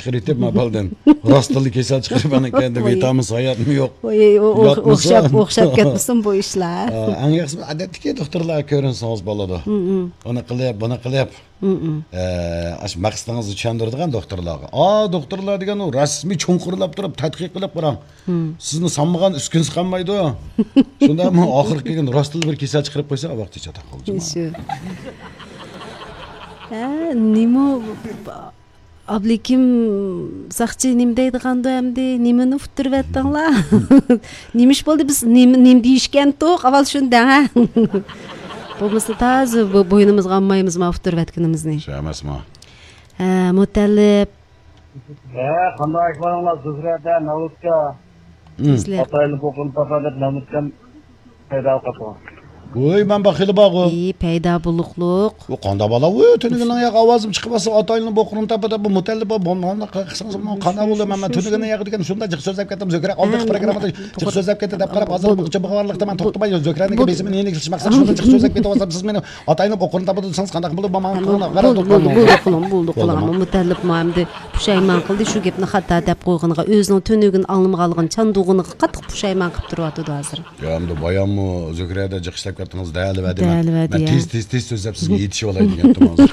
çıkarıp ma baldan. Rastlık kesel çıkarıp bana kendi vitamin sayat mı yok. Okşap ketmesin bu işler. En yaxşısı adetki doktorlar görünsünüz balada. Onu kılıp, bunu kılıp. Aş maqsadınızı tushundiradigan doktorlarga. Doktorlar degan u rasmiy cho'nqirlab turib, tadqiq qilib qarang. Sizni sanmagan uskunsiz qolmaydi. Shunda men oxirgi kelgan rostli bir kasal chiqarib qo'ysa, vaqticha taqoldi. Shu. Nima Ablekim saqchi nim deydiganda endi nimani uqtirib atdinglar? Nimish bo'ldi biz nim deyishgan to'q, avval shunda. Bo'lmasa tazi bo'ynimizga olmaymiz ma uqtirib atganimizni. Shu emasmi? Mutallib. Qanday ahvolinglar Zuzrada, Navutka? Atayli bo'qin tafadat Navutka paydo qildi. Oy, men baxili bağı. Payda buluqluq. O qanda bala, tünügünün ayak avazım çıkıbası atayının boqunun tapıda bu mutellib bombanla qaqsınız men qana boldu men tünügünün ayak degan şunda jiq sözlep ketdim Zökre aldık programda jiq sözlep ketdi dep qarab hazır bu bağırlıqda men to'xtamay Zökrening besimi neni qilish maqsad şunda jiq sözlep ketib olsam siz meni atayının boqunun tapıda sanız qandaq bo'ldi men qana mutellib mamdi pushayman qildi shu gapni xato deb qo'yganiga o'zining tünügün almaqalığın çandug'ini qattiq pushayman qilib turibdi hozir. Endi bayanmı Zökreda jiq ishlab ketdingiz değerli ve demek. Ben tez sözlep sizge yetişip olaydı yaptım hazır.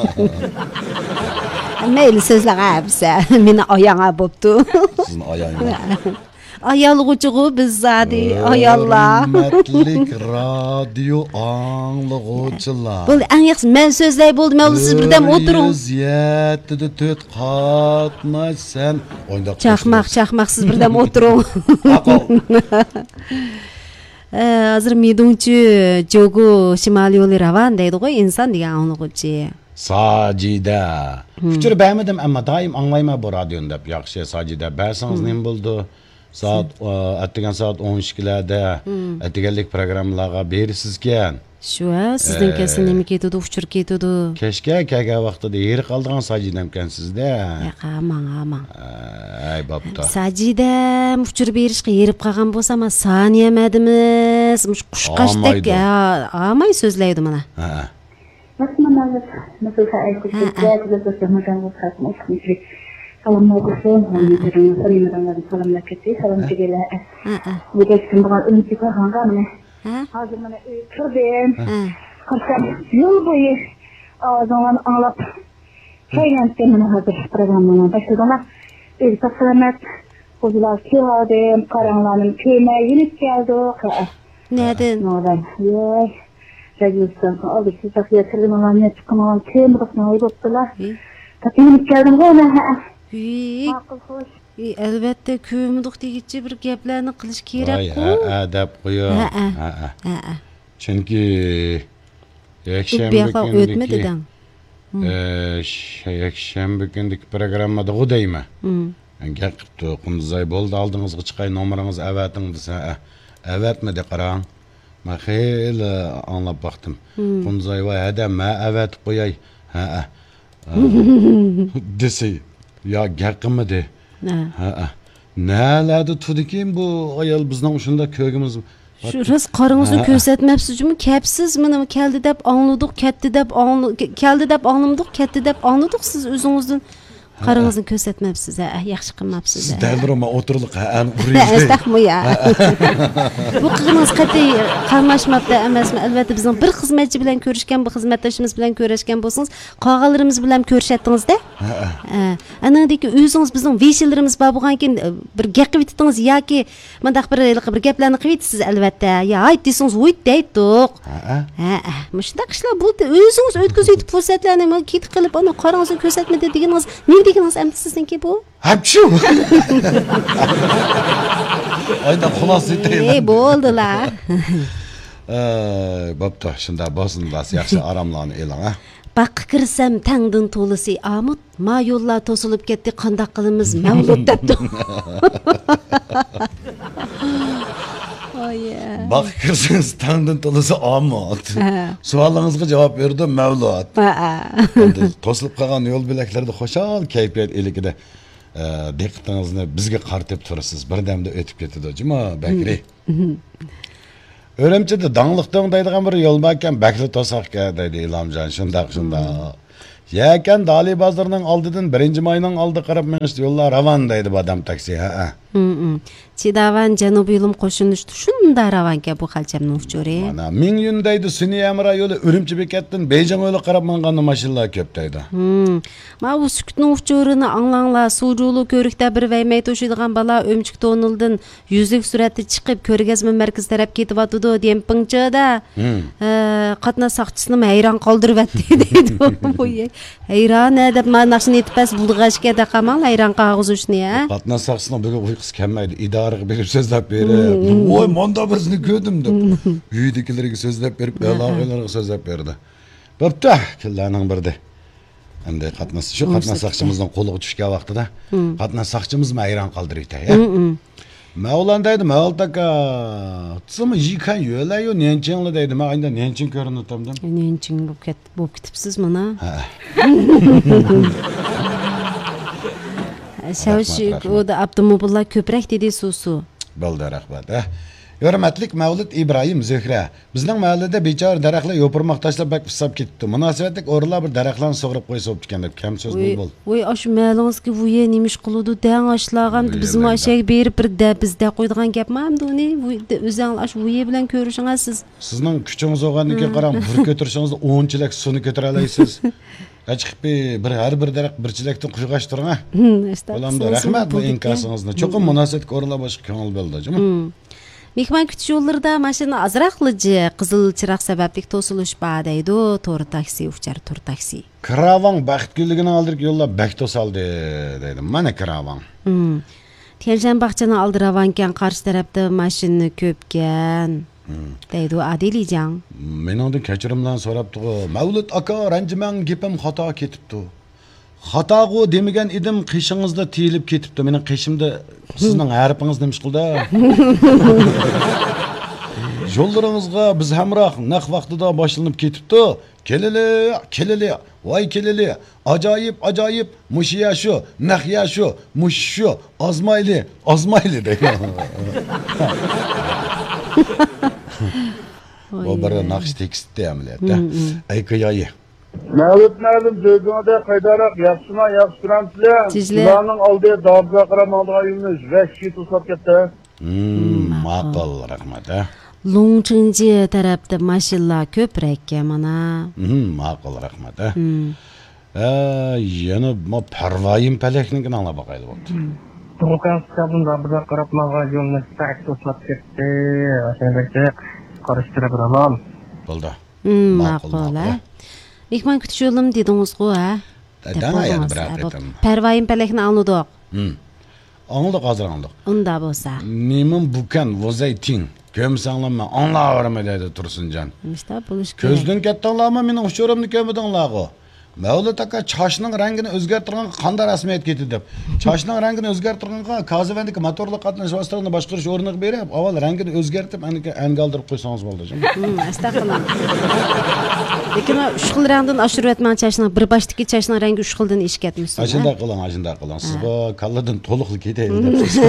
Meyli sözler abisi. Meni ayağına boptu. Sizin ayağına. Ayalğucuğu biz zadi ayallar. Hürmetlik radyo anlıqçılar. Bu en yaxşı men sözley boldu. Men siz birden oturun. 174 qatnaş sen. Çaqmaq siz birden oturun. Hazır midunchi jogu shimali yo'li ravan deydi qo'y inson degan anglag'uchi. Sajida. Fikr bermedim ama daim anglayma bu radyonu deb. Yaxshi Sajida. Bersangiz nima bo'ldi? Atgan soat 12larda atganlik programmalarga berisiz-kan. Shu, sizning kesin nima ketadi, uchur ketadi. Kechga kelgan vaqtida yer qoldigan Sajidam sizda. Aman. Ay bobda. Sajidam uchur berishga yerib qolgan bo'lsa, men saniyamadimiz, qushqashdek amay so'zlaydi mana. Salam olsun, salam laketi, salam tegele. Bu geçtim bana ümit kahanga mı? Hazır bana şuradayım. Kaçam yol boyu ağzından anlap. Şeyden temine hazır programına başladılar. Tasarlamak, kozular kağıdım, karanlanın köyüme yenip geldi. Neden? Neden? Yay. Rajustan aldı siz takıyatırdım olan ne çıkamalan köyüm bakın ayıp oldular. Tabii yenip geldim gene. Elbette köyümdük deyici bir gaplarni qilish kerak ku. Deb qo'yib. Chunki yakshanba kundagi programmada g'udaymi? Gapirdi, Qunduzay bo'ldi, oldingizga chiqay, nomeringiz avating desa, avatmi deb qarang. Men xeyli anglab baqdim. Qunduzay voy, hadam men avatib qo'yay. Desi. Ya gaqimi de. Naladi tudiki bu ayol bizning shunda ko'gimiz. Shu ras qaringizni ko'rsatmabsizmi? Kapsiz meni keldi deb angladik, ketdi deb angladik, ketdi deb angladik. Siz o'zingizdan qaringizni ko'rsatmabsiz, yaxshi qilmabsiz. Siz daldirma o'tirliq, Astag'moya. Bu qilganimiz qat'iy qalmashmabdi emasmi? Albatta bizning bir xizmatchi bilan ko'rishgan, bu xizmatdoshimiz bilan ko'rishgan bo'lsangiz, qolganlarimiz bilan ko'rishatdingiz-da. Anadagi o'zingiz bizning veshillarimiz bor bo'lgankin bir gap qilib aytdingiz yoki mendaq bir gaplarni qilib aytsiz albatta. Ya ayt desangiz o'yt deydiq. Mushundaq ishlar bo'ldi. O'zingiz o'tkazib fursatlarni ketib qilib, ana qaringizni ko'rsatmadi deganingiz nima deganingiz endi sizniki bu? Hapshu. Ayda xulos etaylar. Bo'ldilar. Bo'pti, shunda bosindas yaxshi aramlarni e'lon, Baqqa kirsam tangdan to'lisi amut, ma yo'llar to'silib ketdi, qandoq qilamiz mavlud debdi. Baq kirsangiz tangdan to'lisi amut. Savolingizga javob berdi mavlud. To'silib qolgan yo'l bilaklarda xo'shal kayfiyat eligida diqqatingizni bizga qaratib turasiz. Birdamda o'tib ketadi, juma Bakri. Öğrenmede dağlıktan daydıgan bir yol bakken bekli tosak deydi İlhamcan şunda. Yakan Dali bazarının aldıdan 1 mayının aldı qarab mengişti yollar ravan deydi bu adam taksi. Ha. Çidavan Janubiy Yulum qo'shinishdi shunda ravanka bu xalchamni uchori. Mana 1000 yun deydi Suni Amra yo'li Urumchi bekatdan Beyjing yo'li qarab manganda mashinalar ko'p deydi. Ma bu sukutning uchorini anglanglar, sujulu ko'rikda bir vaymay to'shiydigan bala o'mchik tonildan yuzlik suratda chiqib ko'rgazma markaz taraf ketyapti dempingchida. Qatna saqchisini hayron qoldiryapti deydi. Hayron deb mana shuni etpas bulg'ashga da qamal hayron qolg'izishni ha. Qatna saqchisini bugun uyqusi kelmaydi. İdarəyə berib sözləb berib. Oy, monda bizni gördüm deb. Uydakilərə sözləb berib, əlaqələrə sözləb berdi. Bəptə, killərinin birdi. Endi şu qatna saqçımızdan qoluğa düşkən vaxtida qatna saqçımız hayron qaldırıydı ya. Mağulan deydi, mağul taka. Tsımı yıkan yo'la yo nençinli deydi. Ma ayında nençin görünü tamdım. Nençin bu kitipsiz mana. Şavşik o da avtomobillar ko'proq dedi so'su. Bo'ldi, rahmat. Hurmatlik Mavlud İbrahim Zöhra. Bizning mahallada bechor daraxtlar yo'pirmoq tashlab bak pisab ketdi. Munosabatlik o'rinlar bir daraxtlarni sug'urib qo'ysa ekan deb kam so'z bo'ldi. Voy, ash malingizga voy nemish qiludi dang ashlag'am bizim ashak berib bir da bizda qo'ydigan gapmi hamda uni o'zing ash voy bilan ko'rishingasiz. Sizning kuchingiz olgandan keyin qarang, bir ko'tirishingiz 10 chilak suvni ko'tara olasiz. Chiqib har bir daraxt bir chilakdan quygash turing ha. Bo'lamdi. Rahmat bu inkasingizni. Cho'qim munosabatga o'rinlar boshqa ko'ngil bo'ldi. Mehmon kutish yo'llarida mashina azraqlıcı qizil chiroq sababli to'silish bor deydi. To'g'ri taksi, uchar tur taksi. Kiravan baxtgulligini aldirib yo'llab bak to'saldi deydi. Mana kiravan. Tianjan baqchani aldiravankan qarshi tarafda mashina ko'pkan. deydi Adilijan. Men undan kechirimdan so'rabdi. Mavlud aka, ranjimang gapim xato ketibdi. Xatogu demagan edim, qishingizda tiyilib ketibdi. Mening qishimda sizning harfingiz nemish qildi. Yo'llaringizga biz hamroh naq vaqtida boshlanib ketibdi. Kelili, voy kelili. Ajoyib, mushiya shu, nahiya shu, mush shu, azmayli deydi. O bir naqsh tekstda amaliyotda. Ayqiyoyi. Mevlüt söylediğinde kaydarak yapsına yaptıramsızlar. Silahının aldığı dağıza karamaldığa yürümüş. Vəhşi tutsap gitti. Maqal rahmat. Longchingji tarafda mashinalar ko'proq mana. Maqal rahmat. Yana ma parvoyim palaknikini anglab boqayli bo'ldi. Turkan kitabında bir qarapmağa yolunu saq tutsap gitti. Aşağıdaki qarıştırib alam. Bo'ldi. Maqal. Mehmon kutish yo'lim dedingiz-ku, ha? Parvoyim palakni alnudoq. Anladık hazır anladık. Unda bo'lsa. Nemin bukan vozayting. Kömsanlama anlaverme dedi Tursuncan. İşte buluş. Közden kettanlama mening uchorimni kömidinglarg'u. Mavlud aka chashning rangini o'zgartirgan qanday rasmiyat ketdi deb. Chashning rangini o'zgartirganqa Kazivandagi motorli qatnash vositalarini boshqarish o'rniga berib, avval rangini o'zgartirib, anga oldirib qo'ysangiz bo'ldi. Astag'firullah. Lekin uch xil rangdan oshirib o'tman chashning bir boshdagi chashning rangi uch xildan eshkatmisiz. Ajinda qiling. Siz bu kalladan to'liqli ketaydi deb.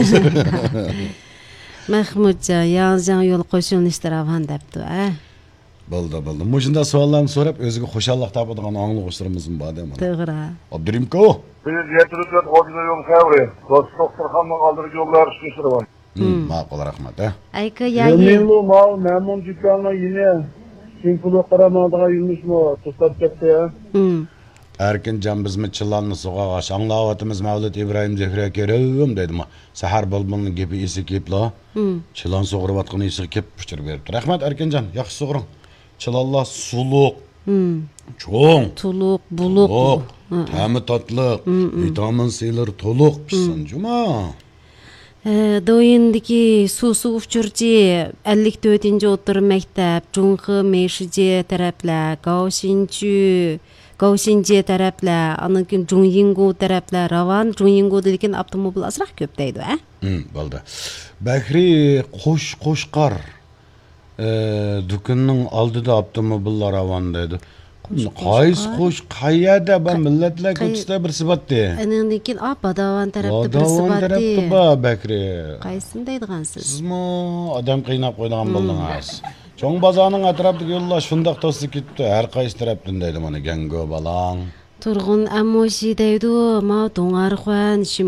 Mahmudjon, yolg'on yo'l qo'shilishdi ravan debdi, ha? Bo'ldi. Mujinda savollarni so'rab, o'ziga xo'shallik topadigan anglag'uchlarimiz bor dema. To'g'ri. Abdurimko. Biz yetirib o'tgan yol xavri. Doktorxonaning oldidagi yo'llar ishlayapti. Ma'qul rahmat. Ayka yayi. Men bu mal memnun dükkanına yine Sinkulo qaramaldığa yürümüşmü? Tutsap gitti ya. Erkincan bizmi chillanni sug'aga shanglayotimiz Mavlud İbrahim Zöhra kerim dedim. Sahar bulbulning gapi esi kelibla. Chillan sug'irayotgan esi kelib pushtirib beribdi. Rahmat Erkinjan, yaxshi sug'uring. Chillanlar suluq. Cho'ng. Tuluq, buluq. Ta'mi tatliq, vitamin C'lar to'liq pishsin, juma. Doyindagi Susu uchurchi 54-o'tir maktab, Chungxi Meshiji taraflar, Gaoxinji taraflar, anakin Zhongyinggu taraflar, Ravan Zhongyinggu degan avtomobil asraq ko'p deydi, ha? Bo'ldi. Bakri qo'shqar dukunning oldida avtomobillar Ravan deydi. Qaysi qayerda bu millatlar ko'ksida bir sifatda. Lekin Badavan tarafda bir sifatda. Badavan tarafda Bakri. Qaysini deydigansiz? Sizmi odam qiynab qo'ygan bo'ldingiz. Cho'ng bozorning atrofidagi yo'llar shundoq to'sib ketdi. Har qaysi tarafdan deydi mana gango balang. Turg'un amoshi deydi, ma Do'ngarxon